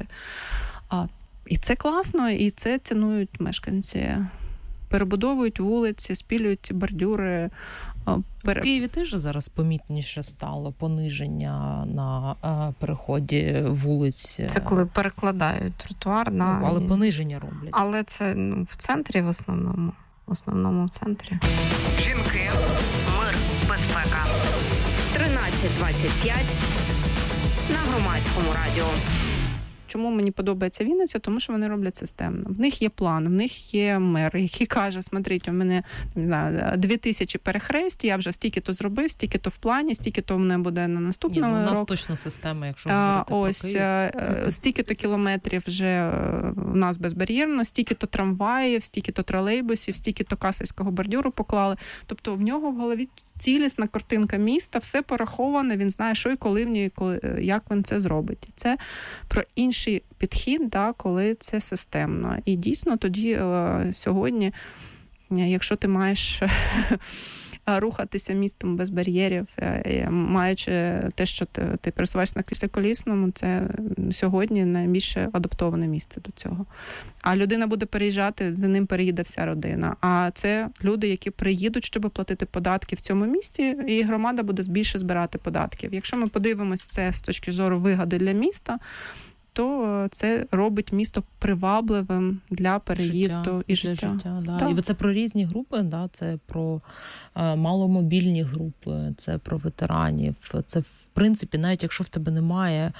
І це класно, і це цінують мешканці. Перебудовують вулиці, спілюють ці бордюри. В Києві теж зараз помітніше стало пониження на переході вулиць. Це коли перекладають тротуар на... але пониження роблять. Але це в центрі в основному. В основному в центрі. Жінки, мир, безпека. 13:25 на Громадському радіо. чому мені подобається Вінниця? Тому що вони роблять системно. В них є план, в них є мер, який каже, смотрите, у мене, не знаю, 2000 перехресть, я вже стільки-то зробив, стільки-то в плані, стільки-то в мене буде на наступному року. У нас точно система, якщо говорити ось, про Київ. Стільки-то кілометрів вже в нас безбар'єрно, стільки-то трамваїв, стільки-то тролейбусів, стільки-то касельського бордюру поклали. Тобто в нього в голові цілісна картинка міста, все пораховане, він знає, що і коли в ній, як він це зробить. І це про інший підхід, да, коли це системно. І дійсно тоді сьогодні, якщо ти маєш рухатися містом без бар'єрів, маючи те, що ти пересуваєшся на кріслі колісному, це сьогодні найбільше адаптоване місце до цього. А людина буде переїжджати, за ним переїде вся родина. А це люди, які приїдуть, щоб платити податки в цьому місті, і громада буде більше збирати податків. Якщо ми подивимось це з точки зору вигоди для міста, то це робить місто привабливим для переїзду і життя. Да. І це про різні групи, да? Це про маломобільні групи, це про ветеранів. Це, в принципі, навіть якщо в тебе немає,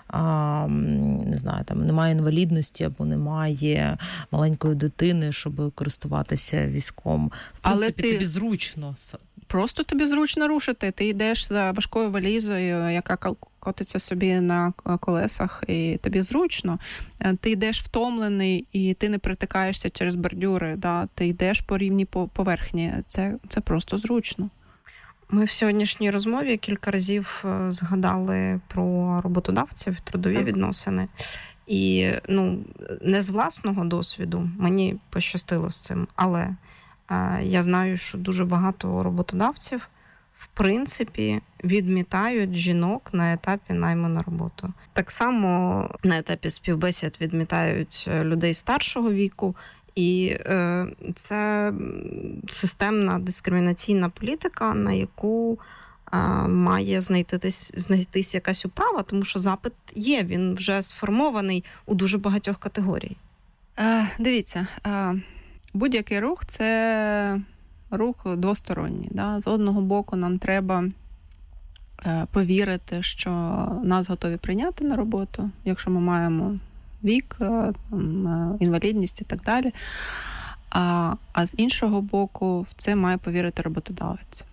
не знаю, там немає інвалідності або немає маленької дитини, щоб користуватися візком. В принципі, тобі зручно. Просто тобі зручно рушити. Ти йдеш за важкою валізою, яка котиться собі на колесах, і тобі зручно. Ти йдеш втомлений, і ти не притикаєшся через бордюри. Да? Ти йдеш по рівній поверхні. Це просто зручно. Ми в сьогоднішній розмові кілька разів згадали про роботодавців, трудові відносини. І не з власного досвіду, мені пощастило з цим, але я знаю, що дуже багато роботодавців, в принципі, відмітають жінок на етапі найму на роботу. Так само на етапі співбесід відмітають людей старшого віку, і це системна дискримінаційна політика, на яку має знайтись якась управа, тому що запит є, він вже сформований у дуже багатьох категорій. Дивіться, будь-який рух – це рух двосторонній. Да? З одного боку нам треба повірити, що нас готові прийняти на роботу, якщо ми маємо вік, інвалідність і так далі. А з іншого боку, в це має повірити роботодавець.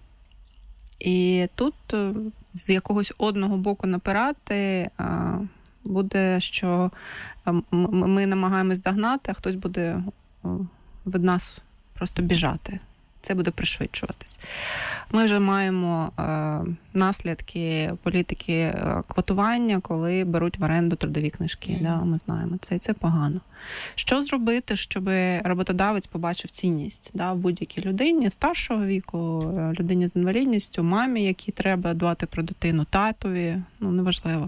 І тут з якогось одного боку напирати буде, що ми намагаємось догнати, а хтось буде від нас просто біжати. Це буде пришвидшуватись. Ми вже маємо наслідки політики квотування, коли беруть в оренду трудові книжки. Да, ми знаємо це, і це погано. Що зробити, щоб роботодавець побачив цінність в будь-якій людині старшого віку, людині з інвалідністю, мамі, якій треба дбати про дитину, татові, неважливо.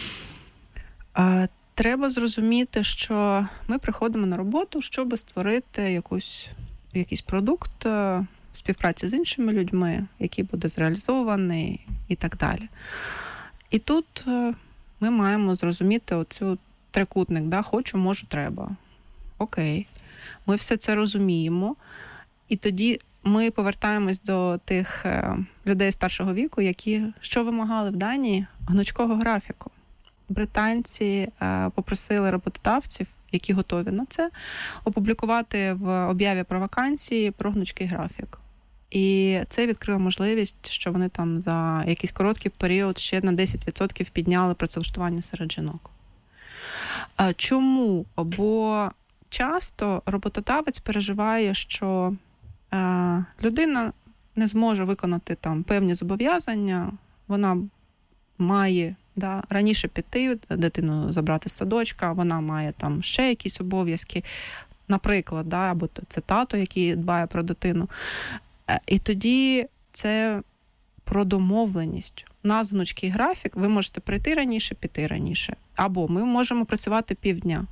Треба зрозуміти, що ми приходимо на роботу, щоб створити якийсь продукт в співпраці з іншими людьми, який буде зреалізований і так далі. І тут ми маємо зрозуміти оцю трикутник, да? Хочу, можу, треба. Окей. Ми все це розуміємо. І тоді ми повертаємось до тих людей старшого віку, які що вимагали в Данії? Гнучкого графіку. Британці попросили роботодавців, які готові на це, опублікувати в об'яві про вакансії про гнучкий графік. І це відкрило можливість, що вони там за якийсь короткий період ще на 10% підняли працевлаштування серед жінок. Чому? Бо часто роботодавець переживає, що людина не зможе виконати там певні зобов'язання, вона має раніше піти, дитину забрати з садочка, вона має там ще якісь обов'язки, наприклад, або це тато, який дбає про дитину. І тоді це про домовленість. У нас гнучкий графік, ви можете прийти раніше, піти раніше. Або ми можемо працювати півдня.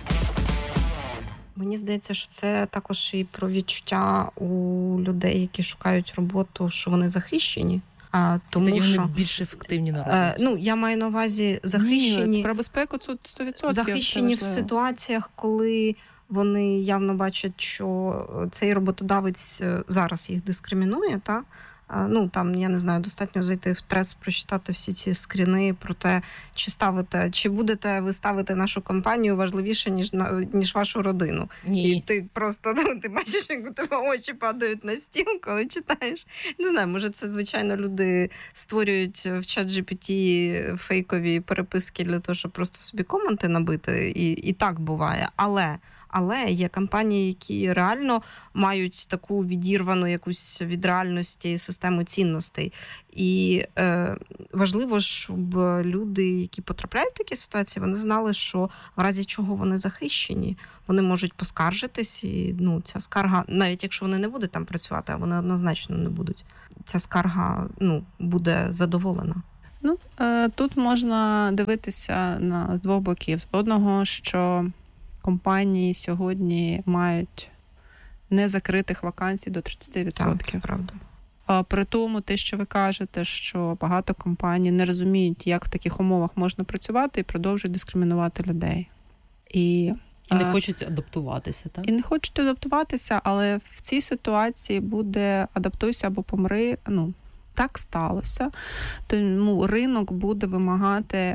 Мені здається, що це також і про відчуття у людей, які шукають роботу, що вони захищені. Тому тоді вони що більш ефективні на роботі. Я маю на увазі захищені. Ні, про безпеку це 100%. Захищені в ситуаціях, коли вони явно бачать, що цей роботодавець зараз їх дискримінує, Там, я не знаю, достатньо зайти в Трес, прочитати всі ці скріни про те, чи будете ви ставити нашу компанію важливіше, ніж вашу родину. Ні. І ти просто, ти бачиш, як у тебе очі падають на стіл, коли читаєш. Не знаю, може це, звичайно, люди створюють в ChatGPT фейкові переписки для того, щоб просто собі коменти набити, і так буває. Але є компанії, які реально мають таку відірвану якусь від реальності систему цінностей. І важливо, щоб люди, які потрапляють в такі ситуації, вони знали, що в разі чого вони захищені, вони можуть поскаржитись, і ця скарга, навіть якщо вони не будуть там працювати, а вони однозначно не будуть, ця скарга буде задоволена. Тут можна дивитися з двох боків. З одного, що компанії сьогодні мають незакритих вакансій до 30%. Так, це правда. При тому, те, що ви кажете, що багато компаній не розуміють, як в таких умовах можна працювати, і продовжують дискримінувати людей. І не хочуть адаптуватися, так? І не хочуть адаптуватися, але в цій ситуації буде адаптуйся або помри, так сталося. Тому ринок буде вимагати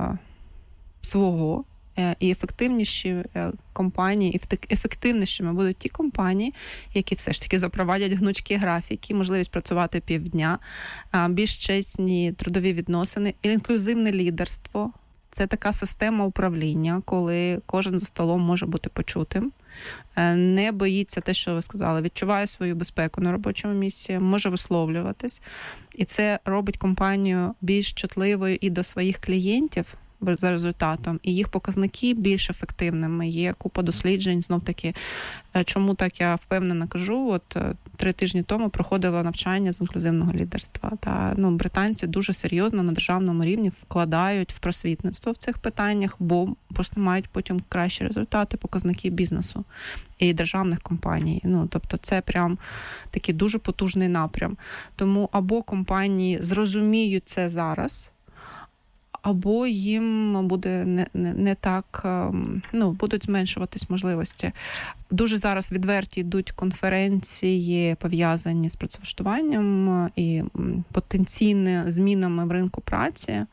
свого. І ефективніші компанії, ефективнішими будуть ті компанії, які все ж таки запровадять гнучкі графіки, можливість працювати півдня, більш чесні трудові відносини, інклюзивне лідерство. Це така система управління, коли кожен за столом може бути почутим, не боїться те, що ви сказали, відчуває свою безпеку на робочому місці, може висловлюватись. І це робить компанію більш чутливою і до своїх клієнтів, за результатом, і їх показники більш ефективними. Є купа досліджень, знов-таки, чому так я впевнено кажу, 3 тижні тому проходила навчання з інклюзивного лідерства. Британці дуже серйозно на державному рівні вкладають в просвітництво в цих питаннях, бо просто мають потім кращі результати, показники бізнесу і державних компаній. Тобто це прям такий дуже потужний напрям. Тому або компанії зрозуміють це зараз, або їм буде не так, будуть зменшуватись можливості. Дуже зараз відверті йдуть конференції, пов'язані з працевлаштуванням і потенційними змінами в ринку праці.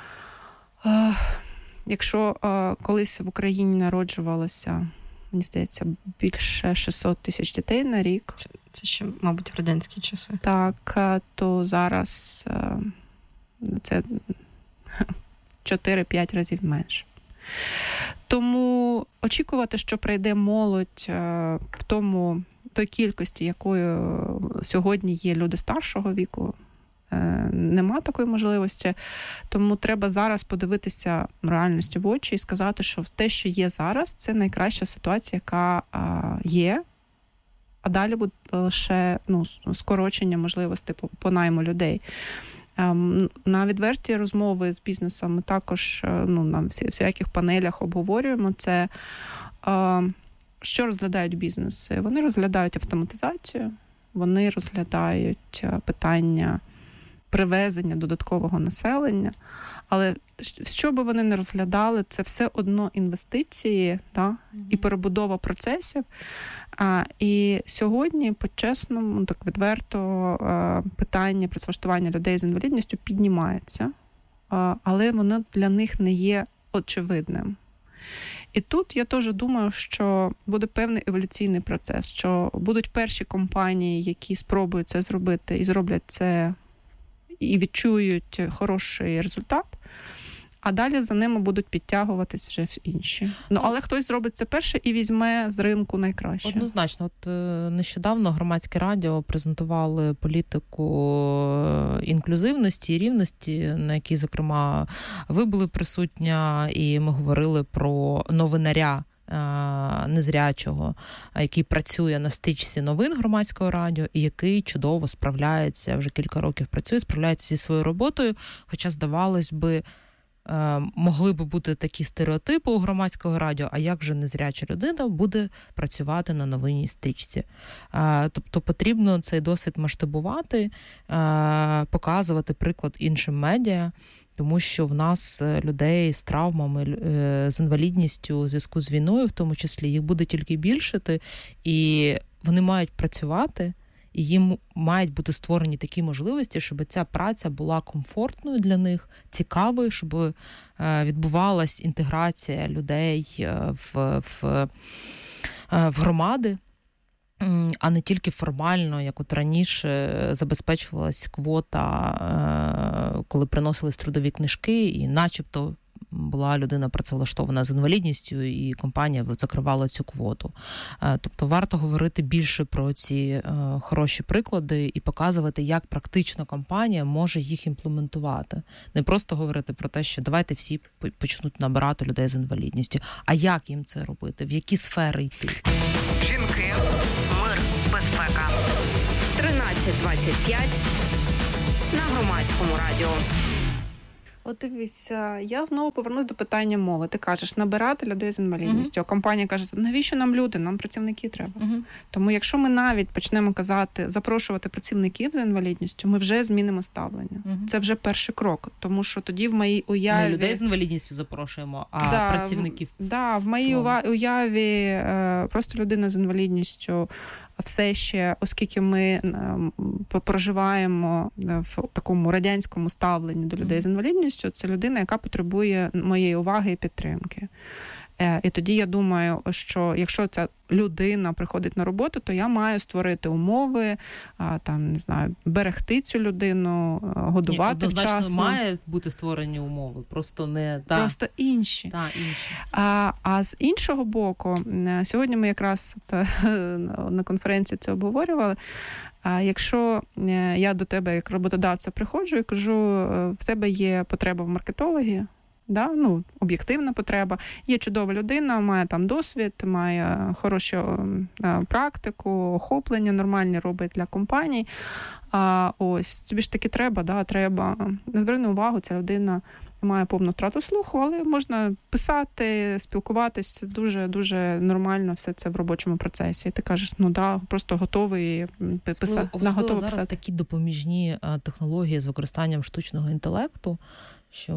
Якщо колись в Україні народжувалося, мені здається, більше 600 тисяч дітей на рік. Це ще, мабуть, в радянські часи. Так, то зараз це 4-5 разів менше. Тому очікувати, що прийде молодь в той кількості, якою сьогодні є люди старшого віку, нема такої можливості. Тому треба зараз подивитися реальності в очі і сказати, що те, що є зараз, це найкраща ситуація, яка є, а далі буде лише скорочення можливостей по найму людей. На відверті розмови з бізнесом ми також на всяких панелях обговорюємо це. Що розглядають бізнеси? Вони розглядають автоматизацію, вони розглядають питання привезення додаткового населення, але що би вони не розглядали, це все одно інвестиції, і перебудова процесів. І сьогодні, по-чесному, так відверто, питання працевлаштування людей з інвалідністю піднімається, але воно для них не є очевидним. І тут я теж думаю, що буде певний еволюційний процес, що будуть перші компанії, які спробують це зробити і зроблять це, і відчують хороший результат, а далі за ними будуть підтягуватись вже інші. Але хтось зробить це перше і візьме з ринку найкраще. Однозначно. Нещодавно Громадське радіо презентували політику інклюзивності і рівності, на якій, зокрема, ви були присутня, і ми говорили про новинаря незрячого, який працює на стичці новин Громадського радіо і який чудово справляється, вже кілька років працює, справляється зі своєю роботою, хоча, здавалось би, могли би бути такі стереотипи у Громадського радіо, а як же незряча людина буде працювати на новинній стрічці. Тобто потрібно цей досвід масштабувати, показувати приклад іншим медіа, тому що в нас людей з травмами, з інвалідністю у зв'язку з війною, в тому числі, їх буде тільки більшати, і вони мають працювати, і їм мають бути створені такі можливості, щоб ця праця була комфортною для них, цікавою, щоб відбувалась інтеграція людей в громади, а не тільки формально, як от раніше забезпечувалась квота, коли приносились трудові книжки, і начебто була людина працевлаштована з інвалідністю, і компанія закривала цю квоту. Тобто варто говорити більше про ці хороші приклади і показувати, як практично компанія може їх імплементувати. Не просто говорити про те, що давайте всі почнуть набирати людей з інвалідністю, а як їм це робити, в які сфери йти. Жінки, мир, безпека. 13:25 на Громадському радіо. От дивись, я знову повернусь до питання мови. Ти кажеш, набирати людей з інвалідністю. А компанія каже, навіщо нам люди? Нам працівники треба. Тому якщо ми навіть почнемо казати, запрошувати працівників з інвалідністю, ми вже змінимо ставлення. Це вже перший крок. Тому що тоді в моїй уяві... Не людей з інвалідністю запрошуємо, а працівників. В моїй уяві просто людина з інвалідністю все ще, оскільки ми проживаємо в такому радянському ставленні до людей з інвалідністю, це людина, яка потребує моєї уваги і підтримки. І тоді я думаю, що якщо ця людина приходить на роботу, то я маю створити умови, там, не знаю, берегти цю людину, годувати вчасно. Однозначно має бути створені умови, просто не... Просто інші. Інші. А з іншого боку, сьогодні ми якраз на конференції це обговорювали, якщо я до тебе як роботодавця приходжу і кажу, в тебе є потреба в маркетологі, об'єктивна потреба. Є чудова людина, має там досвід, має хорошу практику, охоплення нормальні робить для компаній. Ось, тобі ж таки треба, треба. Не зверни увагу, ця людина має повну втрату слуху, але можна писати, спілкуватись дуже нормально все це в робочому процесі. І ти кажеш, просто готовий писати. Зараз такі допоміжні технології з використанням штучного інтелекту, що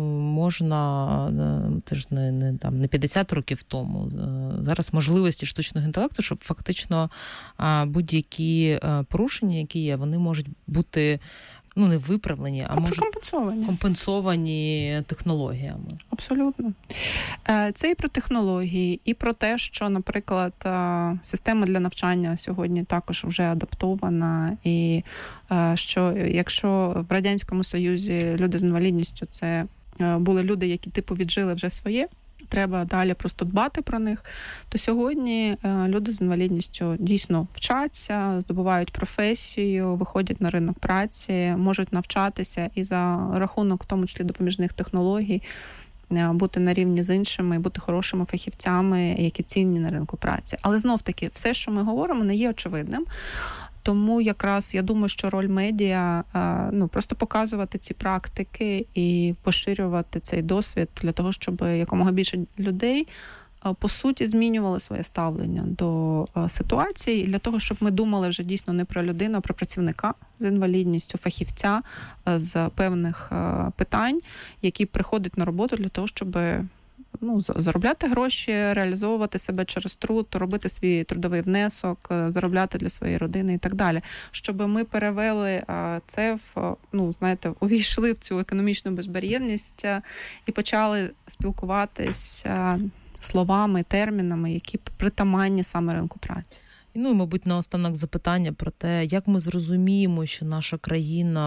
можна, це ж не 50 років тому, зараз можливості штучного інтелекту, щоб фактично будь-які порушення, які є, вони можуть бути не виправлені, а може компенсовані технологіями. Абсолютно. Це і про технології, і про те, що, наприклад, система для навчання сьогодні також вже адаптована, і що якщо в Радянському Союзі люди з інвалідністю це були люди, які віджили вже своє, треба далі просто дбати про них, то сьогодні люди з інвалідністю дійсно вчаться, здобувають професію, виходять на ринок праці, можуть навчатися і за рахунок, в тому числі, допоміжних технологій, бути на рівні з іншими, бути хорошими фахівцями, які цінні на ринку праці. Але знов-таки, все, що ми говоримо, не є очевидним. Тому якраз я думаю, що роль медіа просто показувати ці практики і поширювати цей досвід для того, щоб якомога більше людей по суті змінювали своє ставлення до ситуації, і для того, щоб ми думали вже дійсно не про людину, а про працівника з інвалідністю, фахівця з певних питань, який приходить на роботу для того, щоб заробляти гроші, реалізовувати себе через труд, робити свій трудовий внесок, заробляти для своєї родини і так далі. Щоб ми перевели це увійшли в цю економічну безбар'єрність і почали спілкуватися словами, термінами, які притаманні саме ринку праці. І, мабуть, наостанок запитання про те, як ми зрозуміємо, що наша країна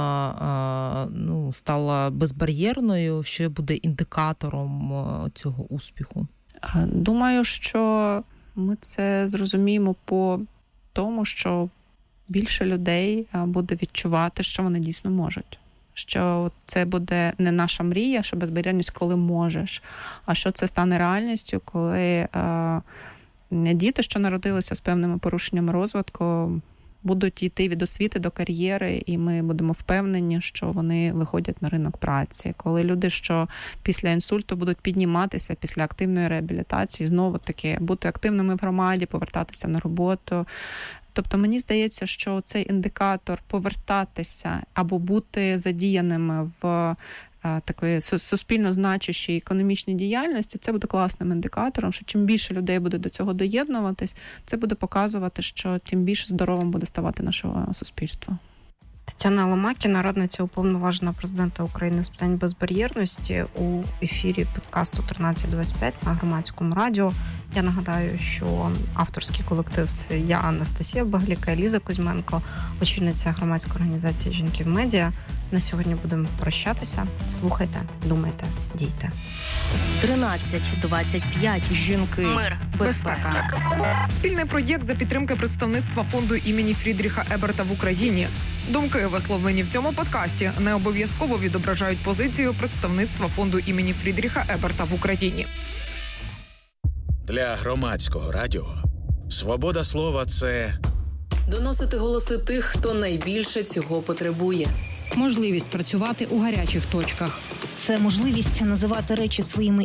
стала безбар'єрною, що буде індикатором цього успіху? Думаю, що ми це зрозуміємо по тому, що більше людей буде відчувати, що вони дійсно можуть. Що це буде не наша мрія, що безбар'єрність, коли можеш, а що це стане реальністю, коли діти, що народилися з певними порушеннями розвитку, будуть йти від освіти до кар'єри, і ми будемо впевнені, що вони виходять на ринок праці. Коли люди, що після інсульту будуть підніматися після активної реабілітації, знову-таки бути активними в громаді, повертатися на роботу. Тобто мені здається, що цей індикатор повертатися або бути задіяними в такої суспільно значущої економічної діяльності, це буде класним індикатором, що чим більше людей буде до цього доєднуватись, це буде показувати, що тим більше здоровим буде ставати наше суспільство. Тетяна Ломакіна, радниця уповноваженого президента України з питань безбар'єрності, у ефірі подкасту 1325 на Громадському радіо. Я нагадаю, що авторський колектив – це я, Анастасія Багліка, Ліза Кузьменко, очільниця громадської організації «Жінки в медіа». На сьогодні будемо прощатися. Слухайте, думайте, дійте. 1325. Жінки. Мир. Безпека. Спільний проєкт за підтримки представництва фонду імені Фрідріха Еберта в Україні. Думки, висловлені в цьому подкасті, не обов'язково відображають позицію представництва фонду імені Фрідріха Еберта в Україні. Для Громадського радіо свобода слова – це доносити голоси тих, хто найбільше цього потребує. Можливість працювати у гарячих точках. Це можливість називати речі своїми